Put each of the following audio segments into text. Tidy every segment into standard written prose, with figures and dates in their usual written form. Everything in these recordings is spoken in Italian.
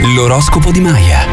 L'oroscopo di Maya.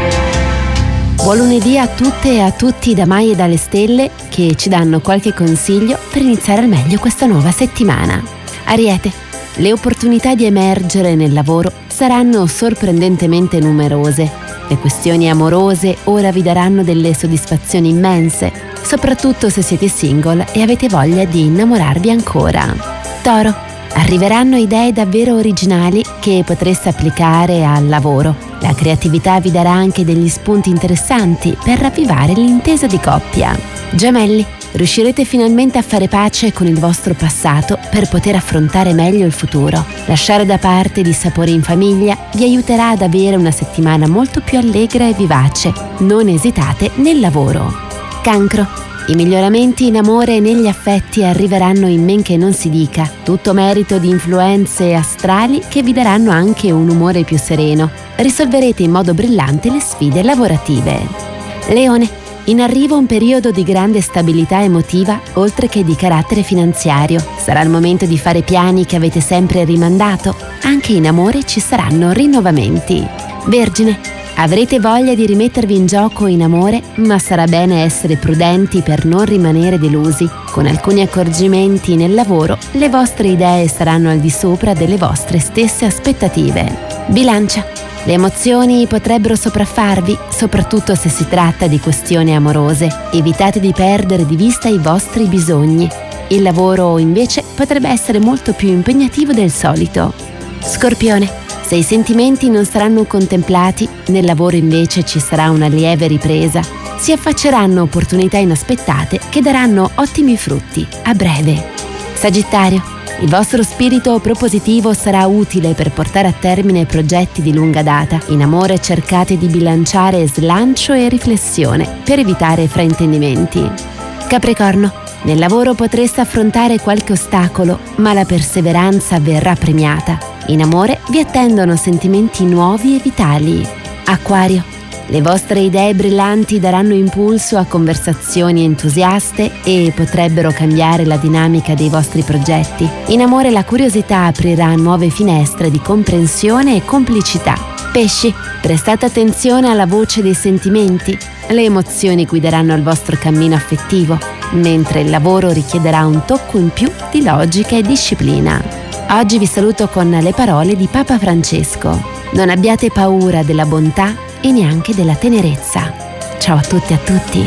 Buon lunedì a tutte e a tutti da Maya e dalle stelle, che ci danno qualche consiglio per iniziare al meglio questa nuova settimana. Ariete, le opportunità di emergere nel lavoro saranno sorprendentemente numerose. Le questioni amorose ora vi daranno delle soddisfazioni immense, soprattutto se siete single e avete voglia di innamorarvi ancora. Toro, arriveranno idee davvero originali che potreste applicare al lavoro. La creatività vi darà anche degli spunti interessanti per ravvivare l'intesa di coppia. Gemelli, riuscirete finalmente a fare pace con il vostro passato per poter affrontare meglio il futuro. Lasciare da parte i dissapori in famiglia vi aiuterà ad avere una settimana molto più allegra e vivace. Non esitate nel lavoro. Cancro, i miglioramenti in amore e negli affetti arriveranno in men che non si dica, tutto merito di influenze astrali che vi daranno anche un umore più sereno. Risolverete in modo brillante le sfide lavorative. Leone, in arrivo un periodo di grande stabilità emotiva, oltre che di carattere finanziario. Sarà il momento di fare piani che avete sempre rimandato. Anche in amore ci saranno rinnovamenti. Vergine, avrete voglia di rimettervi in gioco in amore, ma sarà bene essere prudenti per non rimanere delusi. Con alcuni accorgimenti nel lavoro, le vostre idee saranno al di sopra delle vostre stesse aspettative. Bilancia, le emozioni potrebbero sopraffarvi, soprattutto se si tratta di questioni amorose. Evitate di perdere di vista i vostri bisogni. Il lavoro, invece, potrebbe essere molto più impegnativo del solito. Scorpione, se i sentimenti non saranno contemplati, nel lavoro invece ci sarà una lieve ripresa. Si affacceranno opportunità inaspettate che daranno ottimi frutti a breve. Sagittario, il vostro spirito propositivo sarà utile per portare a termine progetti di lunga data. In amore cercate di bilanciare slancio e riflessione per evitare fraintendimenti. Capricorno, nel lavoro potreste affrontare qualche ostacolo, ma la perseveranza verrà premiata. In amore vi attendono sentimenti nuovi e vitali. Acquario, le vostre idee brillanti daranno impulso a conversazioni entusiaste e potrebbero cambiare la dinamica dei vostri progetti. In amore la curiosità aprirà nuove finestre di comprensione e complicità. Pesci, prestate attenzione alla voce dei sentimenti. Le emozioni guideranno il vostro cammino affettivo, mentre il lavoro richiederà un tocco in più di logica e disciplina. Oggi vi saluto con le parole di Papa Francesco. Non abbiate paura della bontà e neanche della tenerezza. Ciao a tutti e a tutti.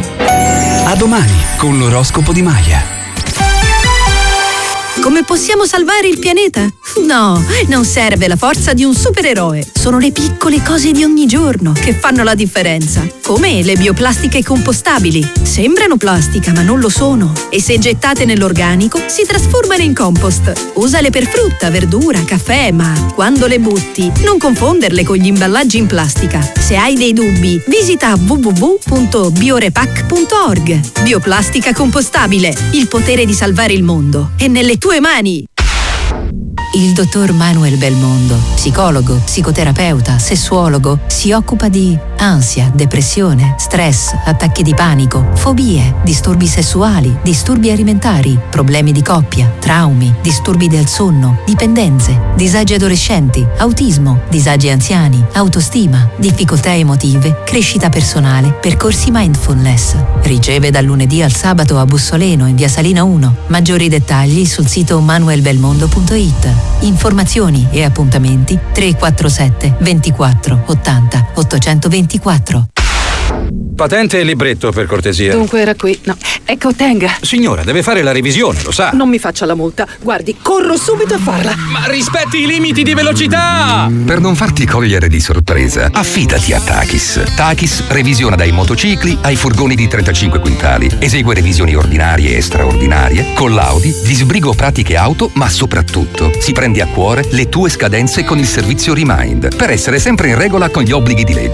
A domani con l'oroscopo di Maya. Come possiamo salvare il pianeta? No, non serve la forza di un supereroe. Sono le piccole cose di ogni giorno che fanno la differenza. Come le bioplastiche compostabili. Sembrano plastica, ma non lo sono. E se gettate nell'organico, si trasformano in compost. Usale per frutta, verdura, caffè, ma quando le butti, non confonderle con gli imballaggi in plastica. Se hai dei dubbi, visita www.biorepack.org. Bioplastica compostabile. Il potere di salvare il mondo è nelle tue mani. Il dottor Manuel Belmondo, psicologo, psicoterapeuta, sessuologo, si occupa di ansia, depressione, stress, attacchi di panico, fobie, disturbi sessuali, disturbi alimentari, problemi di coppia, traumi, disturbi del sonno, dipendenze, disagi adolescenti, autismo, disagi anziani, autostima, difficoltà emotive, crescita personale, percorsi mindfulness. Riceve dal lunedì al sabato a Bussoleno in via Salina 1. Maggiori dettagli sul sito manuelbelmondo.it. Informazioni e appuntamenti 347 24 80 824. Patente e libretto, per cortesia. Dunque era qui. No, ecco, tenga. Signora, deve fare la revisione, lo sa. Non mi faccia la multa. Guardi, corro subito a farla. Ma rispetti i limiti di velocità! Per non farti cogliere di sorpresa, affidati a Takis. Takis revisiona dai motocicli ai furgoni di 35 quintali. Esegue revisioni ordinarie e straordinarie. Con l'Audi disbrigo pratiche auto, ma soprattutto si prende a cuore le tue scadenze con il servizio Remind, per essere sempre in regola con gli obblighi di legge.